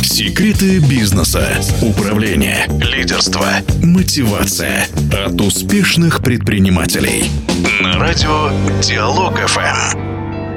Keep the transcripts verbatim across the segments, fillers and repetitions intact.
Секреты бизнеса, управления, лидерства, мотивация от успешных предпринимателей. На радио Диалог эф эм.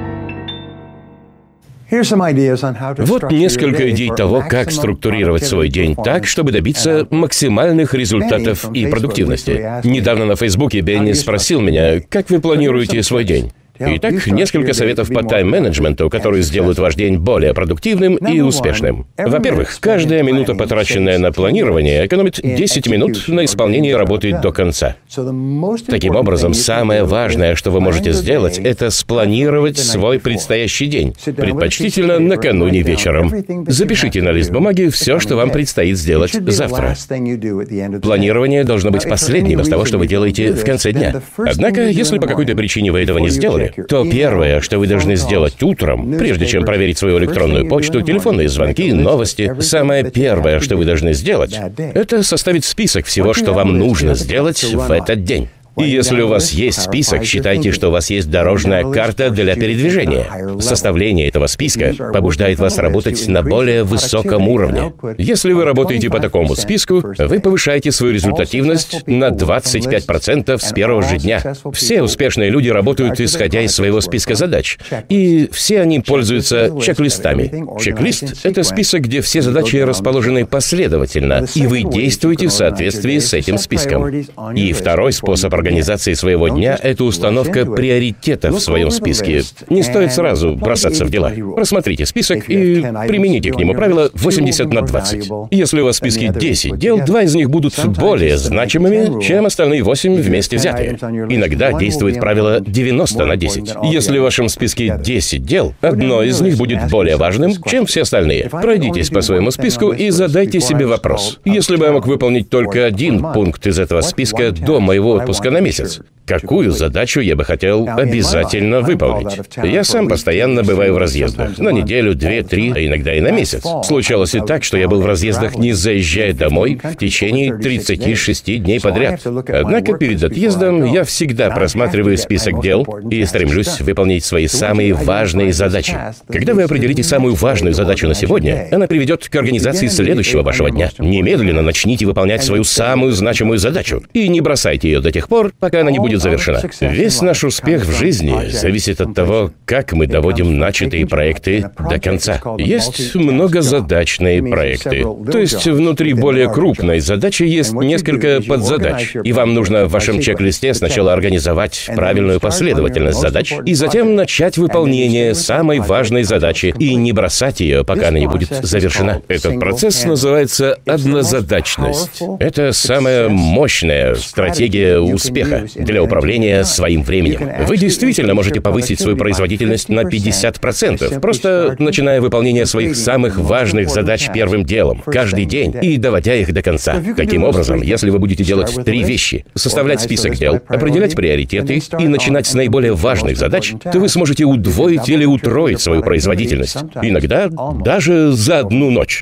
Вот несколько идей того, как структурировать свой день так, чтобы добиться максимальных результатов и продуктивности. Недавно на Фейсбуке Бенни спросил меня, как вы планируете свой день? Итак, несколько советов по тайм-менеджменту, которые сделают ваш день более продуктивным и успешным. Во-первых, каждая минута, потраченная на планирование, экономит десять минут на исполнение работы до конца. Таким образом, самое важное, что вы можете сделать, это спланировать свой предстоящий день, предпочтительно накануне вечером. Запишите на лист бумаги все, что вам предстоит сделать завтра. Планирование должно быть последним из того, что вы делаете в конце дня. Однако, если по какой-то причине вы этого не сделали, то первое, что вы должны сделать утром, прежде чем проверить свою электронную почту, телефонные звонки, новости, самое первое, что вы должны сделать, это составить список всего, что вам нужно сделать в этот день. И если у вас есть список, считайте, что у вас есть дорожная карта для передвижения. Составление этого списка побуждает вас работать на более высоком уровне. Если вы работаете по такому списку, вы повышаете свою результативность на двадцать пять процентов с первого же дня. Все успешные люди работают, исходя из своего списка задач. И все они пользуются чек-листами. Чек-лист — это список, где все задачи расположены последовательно, и вы действуете в соответствии с этим списком. И второй способ организации Организации своего дня — это установка приоритетов в своем списке. Не стоит сразу бросаться в дела. Просмотрите список и примените к нему правило восемьдесят на двадцать. Если у вас в списке десять дел, два из них будут более значимыми, чем остальные восемь вместе взятые. Иногда действует правило девяносто на десять. Если в вашем списке десять дел, одно из них будет более важным, чем все остальные. Пройдитесь по своему списку и задайте себе вопрос. Если бы я мог выполнить только один пункт из этого списка до моего отпуска на месяц, какую задачу я бы хотел обязательно выполнить? Я сам постоянно бываю в разъездах. На неделю, две, три, а иногда и на месяц. Случалось и так, что я был в разъездах, не заезжая домой в течение тридцати шести дней подряд. Однако перед отъездом я всегда просматриваю список дел и стремлюсь выполнить свои самые важные задачи. Когда вы определите самую важную задачу на сегодня, она приведет к организации следующего вашего дня. Немедленно начните выполнять свою самую значимую задачу и не бросайте ее до тех пор, пока она не будет завершена. Весь наш успех в жизни зависит от того, как мы доводим начатые проекты до конца. Есть многозадачные проекты. То есть внутри более крупной задачи есть несколько подзадач. И вам нужно в вашем чек-листе сначала организовать правильную последовательность задач и затем начать выполнение самой важной задачи и не бросать ее, пока она не будет завершена. Этот процесс называется однозадачность. Это самая мощная стратегия успеха для управления своим временем. Вы действительно можете повысить свою производительность на пятьдесят процентов, просто начиная выполнение своих самых важных задач первым делом, каждый день, и доводя их до конца. Таким образом, если вы будете делать три вещи — составлять список дел, определять приоритеты и начинать с наиболее важных задач, то вы сможете удвоить или утроить свою производительность. Иногда даже за одну ночь.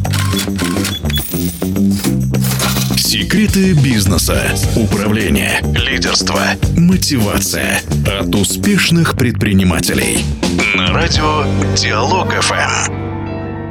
Секреты бизнеса, управления, лидерства, мотивация от успешных предпринимателей. На радио Диалог эф эм.